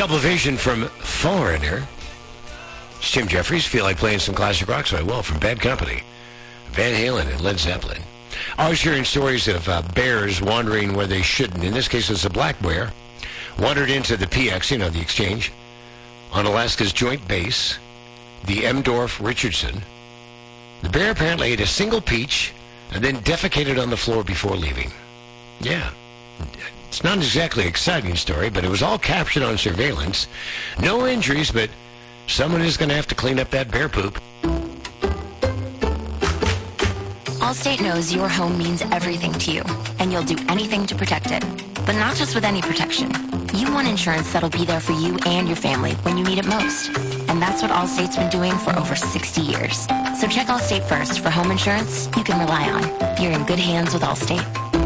Sublimation from Foreigner. It's Jim Jeffries. Feel like playing some classic rock, so I will, from Bad Company. Van Halen and Led Zeppelin. Always hearing stories of bears wandering where they shouldn't. In this case, it's a black bear. Wandered into the PX, the exchange, on Alaska's Joint Base, the Emdorf Richardson. The bear apparently ate a single peach and then defecated on the floor before leaving. Yeah. It's not exactly an exciting story, but it was all captured on surveillance. No injuries, but someone is going to have to clean up that bear poop. Allstate knows your home means everything to you, and you'll do anything to protect it. But not just with any protection. You want insurance that'll be there for you and your family when you need it most. And that's what Allstate's been doing for over 60 years. So check Allstate first for home insurance you can rely on. You're in good hands with Allstate.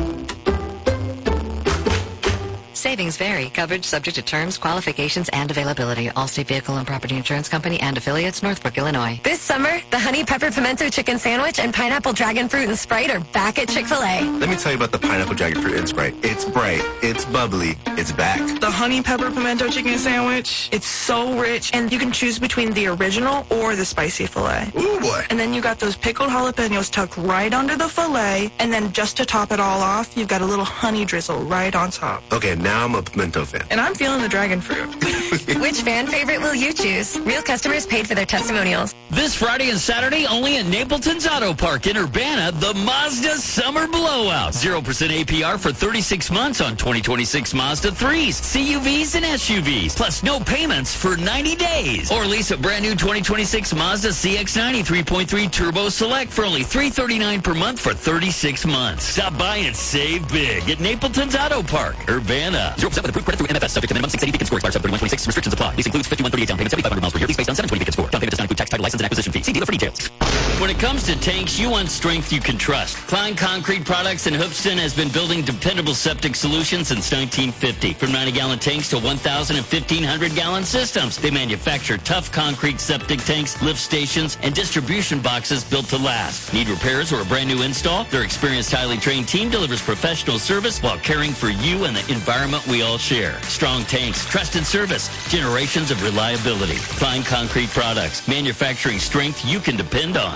Savings vary. Coverage subject to terms, qualifications, and availability. Allstate Vehicle and Property Insurance Company and affiliates, Northbrook, Illinois. This summer, the Honey Pepper Pimento Chicken Sandwich and Pineapple Dragon Fruit and Sprite are back at Chick-fil-A. Let me tell you about the Pineapple Dragon Fruit and Sprite. It's bright, it's bubbly, it's back. The Honey Pepper Pimento Chicken Sandwich, it's so rich, and you can choose between the original or the spicy filet. Ooh, boy. And then you got those pickled jalapenos tucked right under the filet, and then just to top it all off, you've got a little honey drizzle right on top. Okay, now I'm a pimento fan. And I'm feeling the dragon fruit. Which fan favorite will you choose? Real customers paid for their testimonials. This Friday and Saturday, only at Napleton's Auto Park in Urbana, the Mazda Summer Blowout. 0% APR for 36 months on 2026 Mazda 3s, CUVs, and SUVs. Plus no payments for 90 days. Or lease a brand new 2026 Mazda CX-90 3.3 Turbo Select for only $339 per month for 36 months. Stop by and save big at Napleton's Auto Park, Urbana. 0% with approved credit through MFS, subject to minimum 680 Beacon score, expires 7/31/26. Restrictions apply. Lease includes 5138 down payment, 7,500 miles per year. Lease based on 720 Beacon score. Down payment does not include tax, title, license, and acquisition fee. See dealer for details. When it comes to tanks, you want strength you can trust. Klein Concrete Products in Hoopston has been building dependable septic solutions since 1950. From 90-gallon tanks to 1,000 and 1,500-gallon systems, they manufacture tough concrete septic tanks, lift stations, and distribution boxes built to last. Need repairs or a brand new install? Their experienced, highly trained team delivers professional service while caring for you and the environment we all share. Strong tanks, trusted service, generations of reliability. Klein Concrete Products, manufacturing strength you can depend on.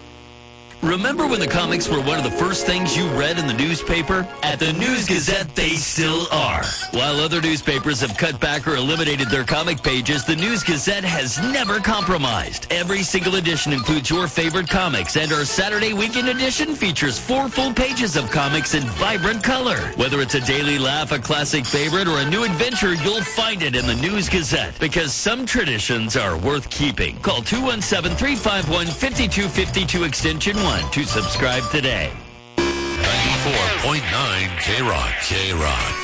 Remember when the comics were one of the first things you read in the newspaper? At the News-Gazette, they still are. While other newspapers have cut back or eliminated their comic pages, the News-Gazette has never compromised. Every single edition includes your favorite comics, and our Saturday weekend edition features 4 full pages of comics in vibrant color. Whether it's a daily laugh, a classic favorite, or a new adventure, you'll find it in the News-Gazette, because some traditions are worth keeping. Call 217-351-5252 extension 1 to subscribe today. 94.9 K-Rock.